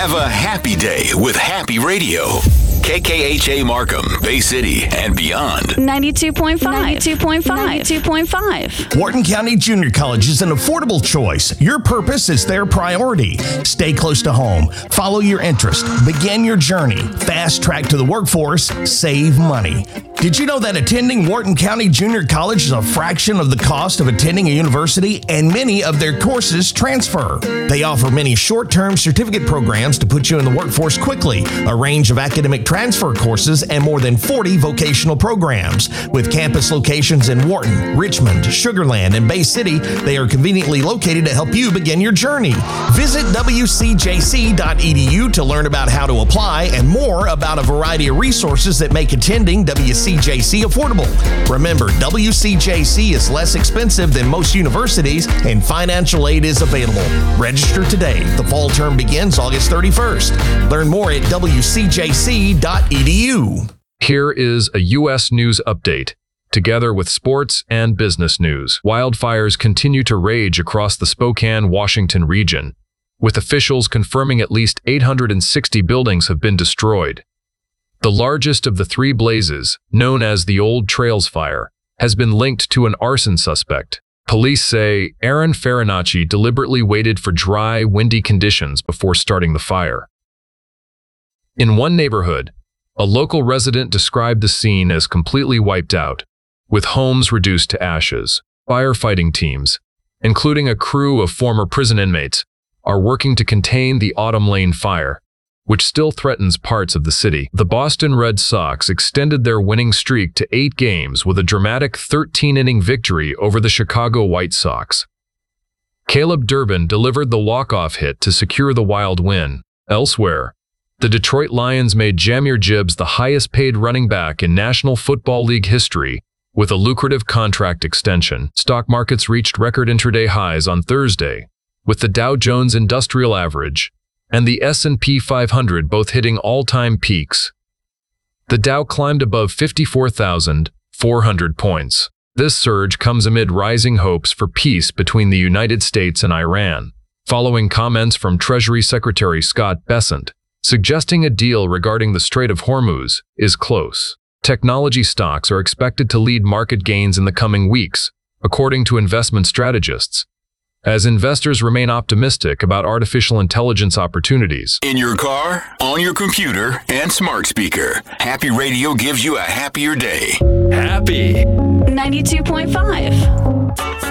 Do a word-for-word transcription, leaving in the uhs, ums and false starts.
Have a happy day with Happy Radio. K K H A Markham, Bay City, and beyond. ninety-two point five. ninety-two point five. ninety-two point five. Wharton County Junior College is an affordable choice. Your purpose is their priority. Stay close to home. Follow your interest. Begin your journey. Fast track to the workforce. Save money. Did you know that attending Wharton County Junior College is a fraction of the cost of attending a university, and many of their courses transfer? They offer many short-term certificate programs to put you in the workforce quickly, a range of academic transfer courses, and more than forty vocational programs. With campus locations in Wharton, Richmond, Sugar Land, and Bay City, they are conveniently located to help you begin your journey. Visit w c j c dot e d u to learn about how to apply and more about a variety of resources that make attending W C J C affordable. Remember, W C J C is less expensive than most universities, and financial aid is available. Register today. The fall term begins August thirty-first. Learn more at w c j c dot e d u. Here is a U S news update, together with sports and business news. Wildfires continue to rage across the Spokane, Washington region, with officials confirming at least eight hundred sixty buildings have been destroyed. The largest of the three blazes, known as the Old Trails Fire, has been linked to an arson suspect. Police say Aaron Farinacci deliberately waited for dry, windy conditions before starting the fire. In one neighborhood, a local resident described the scene as completely wiped out, with homes reduced to ashes. Firefighting teams, including a crew of former prison inmates, are working to contain the Autumn Lane fire, which still threatens parts of the city. The Boston Red Sox extended their winning streak to eight games with a dramatic thirteen-inning victory over the Chicago White Sox. Caleb Durbin delivered the walk-off hit to secure the Wild win. Elsewhere, the Detroit Lions made Jahmyr Gibbs the highest-paid running back in National Football League history with a lucrative contract extension. Stock markets reached record intraday highs on Thursday, with the Dow Jones Industrial Average and the S and P five hundred both hitting all-time peaks. The Dow climbed above fifty-four thousand four hundred points. This surge comes amid rising hopes for peace between the United States and Iran, following comments from Treasury Secretary Scott Bessent, suggesting a deal regarding the Strait of Hormuz is close. Technology stocks are expected to lead market gains in the coming weeks, according to investment strategists, as investors remain optimistic about artificial intelligence opportunities. In your car, on your computer, and smart speaker, Happy Radio gives you a happier day. Happy ninety-two point five.